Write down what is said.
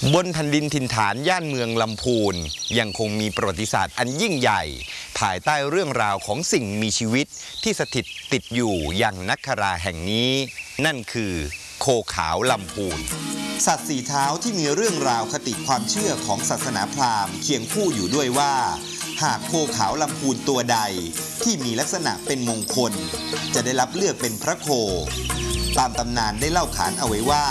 บนแผ่นดินถิ่นฐานย่านเมืองลำพูนยังคงมีประวัติศาสตร์อันยิ่งใหญ่ภายใต้เรื่องราวของสิ่งมีชีวิตที่สถิตติดอยู่ยังนักคราแห่งนี้นั่นคือโคขาวลำพูนสัตว์สี่เท้าที่มีเรื่องราวคติความเชื่อของศาสนาพราหมณ์เคียงคู่อยู่ด้วยว่าหากโคขาวลำพูนตัวใดที่มีลักษณะเป็นมงคลจะได้รับเลือกเป็นพระโคตามตำนานได้เล่าขานเอาไว้ว่า